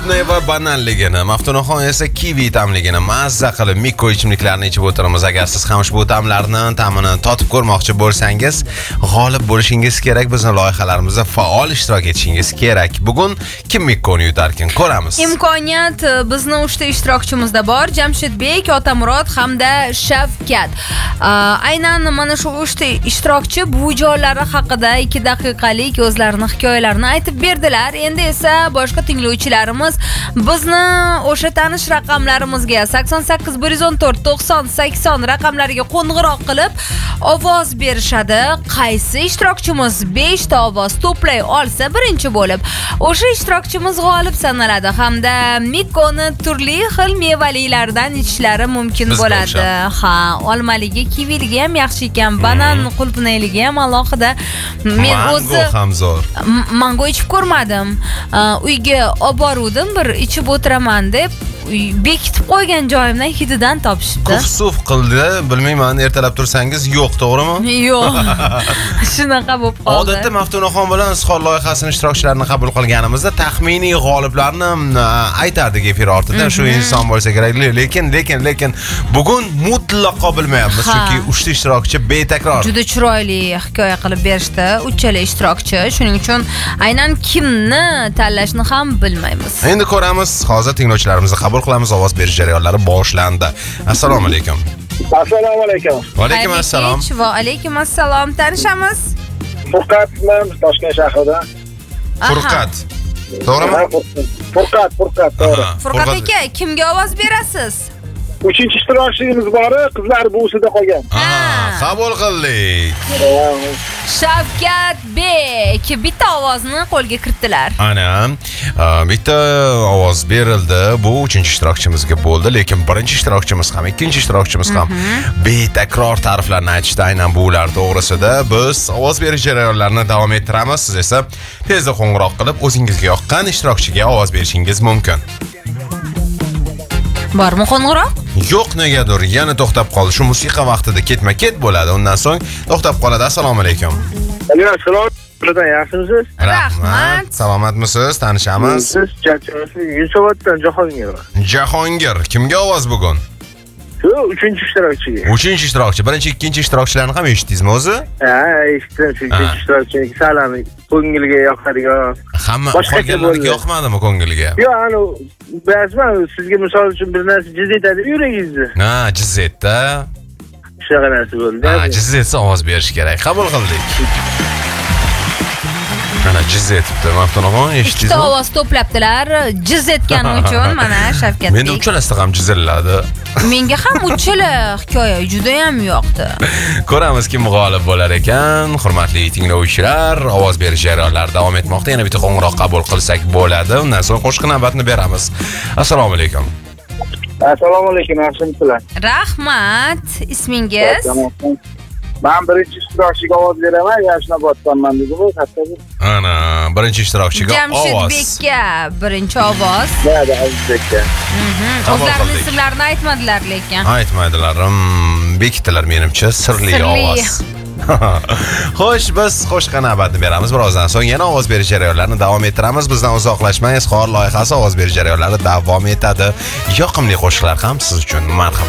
Krupniy va bananligini, Maftunaxon esa kivi ta'mligini mazza qilib Mikko ichimliklarni ichib o'tiramiz. Agar siz ham ushbu ta'mlarning ta'mini totib ko'rmoqchi bo'lsangiz, g'olib bo'lishingiz kerak, bizning loyihalarimizda faol ishtirok etishingiz kerak. Bugun kim Mikkoni yutarkin ko'ramiz. Imkoniyat bizning 3 ta ishtirokchimizda bor: Jamshidbek, Otamurod hamda Shavkat. Aynan mana shu 3 ta ishtirokchi bu joylari haqida 2 daqiqalik o'zlarining hikoyalarini aytib berdilar. Endi esa boshqa tinglovchilarimiz bizni o'sha tanish raqamlarimizga 88 114 90 80 raqamlariga qo'ng'iroq qilib ovoz berishadi. Qaysi ishtirokchimiz 5 ta ovoz to'play olsa birinchi bo'lib o'sha ishtirokchimiz g'olib sanaladi hamda Mikkoni turli xil mevalilardan ichishlari mumkin bo'ladi. Ha, olmaligi, kiviligi ham yaxshi ekan, banan qulpinayligi ham alohida. Men o'zi ham zo'r. Mango ichib ko'rmadim. Uyga olib boruvdim, bir ichib o'tiraman deb bekitib qo'ygan joyimdan hididan topishibdi. Kuf-suf qildi, bilmayman, ertalab tursangiz yo'q, to'g'rimi? Yo'q. Shunaqa bo'lib qoldi. Odatda Maftunaxon bilan Izhor loyihasining ishtirokchilarini qabul qilganimizda taxminiy g'oliblarni aytardik efir ortida, shu inson bo'lsa kerak. Lekin bugun mutlaqo bilmayapmiz, chunki 3 ta ishtirokchi betakror. Juda chiroyli hikoya qilib berishdi uchala ishtirokchi. Shuning uchun aynan kimni tanlashni ham bilmaymiz. Endi ko'ramiz. Hozir tinglovchilarimizni qabul qilamiz. Ovoz berish jarayonlari boshlandi. Assalomu alaykum. Assalomu alaykum. Va alaykum assalom. Va alaykum assalom. Tanishamiz? Furqat bilan Toshkent shahrida. Furqat. To'g'rimi? Furqat, to'g'ri. Furqat aka, kimga ovoz berasiz? 3-ishtirokchimiz bor, qizlar buvsida qolgan. Qabul qildik. Shavkat Bek bitta ovozni qo'lga kiritdilar. Ana, bitta ovoz berildi. Bu 3-ishtirokchimizga bo'ldi, lekin birinchi ishtirokchimiz ham, ikkinchi ishtirokchimiz ham betakror ta'riflarni aytishdi aynan bular to'g'risida. Biz ovoz berish jarayonlarini davom ettiramiz. Siz esa tezda qo'ng'iroq qilib o'zingizga yoqqan ishtirokchiga ovoz berishingiz mumkin. Bormi qo'ng'iroq? Yo'q, negadir yana to'xtab qoldi. Shu musiqa vaqtida ketma-ket bo'ladi. Undan so'ng to'xtab qoladi. Assalomu alaykum. Assalom. Yaxshimisiz? Rahmat. Salomatmisiz? Tanishamiz. Siz Chachimisiz? Yunusoboddan Jahongir. Jahongir, kimga ovoz bugun? Shu 3-ishtirokchiga. 3-ishtirokchi. Birinchi, ikkinchi ishtirokchilarni ham eshitdingizmi o'zi? Ha, eshitdim. 3-ishtirokchining salami ko'ngilga yoqadigan. Hamma qolganlarga yoqmadimi ko'ngilga? Yo'q, ana ba'zan sizga misol uchun bir narsa jiz etadi yuragingizni. Ha, jiz etdi. Shunaqa narsa bo'ldi. Ha, jiz etsa ovoz berish kerak. Qabul qildik. Mana jiz etibdi. Maftunaxon eshitdingizmi? Ikkita ovoz to'plabdilar. Jiz etgani uchun mana Shavkat. Menda uchalasida ham jizilladi. Menga ham uchala hikoya juda ham yoqdi. Ko'ramiz kim g'olib bo'lar ekan. Hurmatli tinglovchilar, ovoz berish jarayonlari davom etmoqda. Yana bitta qo'ng'iroq qabul qilsak bo'ladi. Undan so'ng qo'shqa navbatni beramiz. Assalomu alaykum. Assalomu alaykum, yaxshimisizlar? Rahmat. Ismingiz? Men birinchi ishtirokchiga ovoz beraman, Yashnoboddanman dedim-ku, kattasi. Ana, birinchi ishtirokchiga ovoz. Jamshidbekka birinchi ovoz. Nada, Azizbekka. O'zlarining ismlarini aytmadilar lekin. Aytmaydilar. Bekitdilar menimcha, sirli ovoz. Xo'sh, biz qo'shqa navbatni beramiz. Birozdan so'ng yana ovoz berish jarayonlarini davom ettiramiz. Bizdan uzoqlashmang. Izhor loyihasi ovoz berish jarayonlari davom etadi. Yoqimli qo'shiqlar ham siz uchun marhamat.